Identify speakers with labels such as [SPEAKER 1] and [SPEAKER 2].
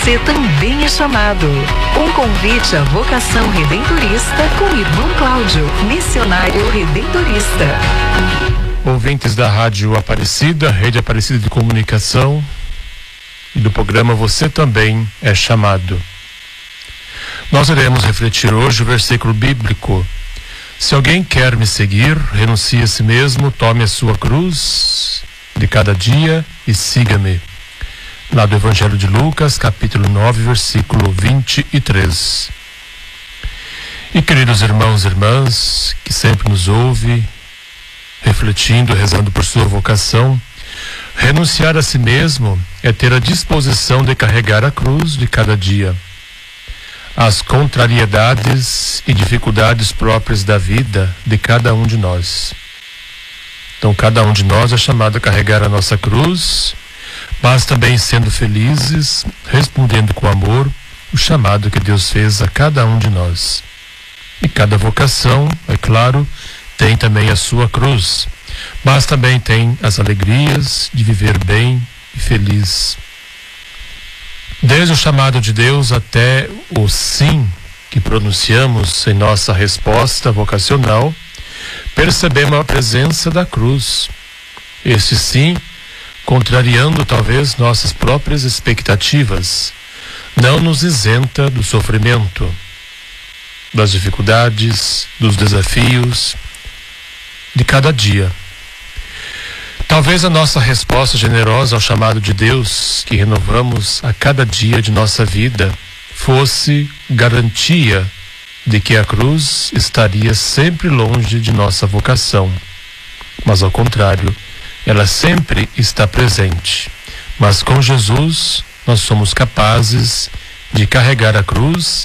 [SPEAKER 1] você também é chamado. Um convite à vocação redentorista com o irmão Cláudio, missionário redentorista.
[SPEAKER 2] Ouvintes da Rádio Aparecida, Rede Aparecida de Comunicação e do programa Você Também é Chamado. Nós iremos refletir hoje o versículo bíblico: se alguém quer me seguir, renuncie a si mesmo, tome a sua cruz de cada dia e siga-me. Lá do Evangelho de Lucas, capítulo 9, versículo 23. E queridos irmãos e irmãs, que sempre nos ouve, refletindo, rezando por sua vocação, renunciar a si mesmo é ter a disposição de carregar a cruz de cada dia. As contrariedades e dificuldades próprias da vida de cada um de nós. Então, cada um de nós é chamado a carregar a nossa cruz, mas também sendo felizes, respondendo com amor o chamado que Deus fez a cada um de nós. E cada vocação, é claro, tem também a sua cruz, mas também tem as alegrias de viver bem e feliz. Desde o chamado de Deus até o sim que pronunciamos em nossa resposta vocacional, percebemos a presença da cruz. Esse sim, contrariando talvez nossas próprias expectativas, não nos isenta do sofrimento, das dificuldades, dos desafios de cada dia. Talvez a nossa resposta generosa ao chamado de Deus, que renovamos a cada dia de nossa vida, fosse garantia de que a cruz estaria sempre longe de nossa vocação. Mas ao contrário, ela sempre está presente. Mas com Jesus, nós somos capazes de carregar a cruz